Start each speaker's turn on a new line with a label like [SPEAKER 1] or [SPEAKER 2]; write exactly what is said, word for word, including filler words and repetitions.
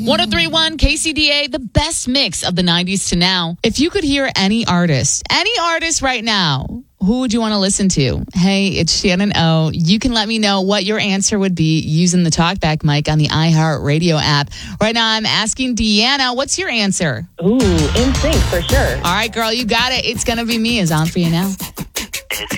[SPEAKER 1] oh three point one K C D A, the best mix of the nineties to now. If you could hear any artist, any artist right now, who would you want to listen to? Hey, it's Shannon O. You can let me know what your answer would be using the talkback mic on the iHeartRadio app. Right now, I'm asking Deanna, what's your answer?
[SPEAKER 2] Ooh, N Sync for sure.
[SPEAKER 1] All right, girl, you got it. It's going to be me is on for you now.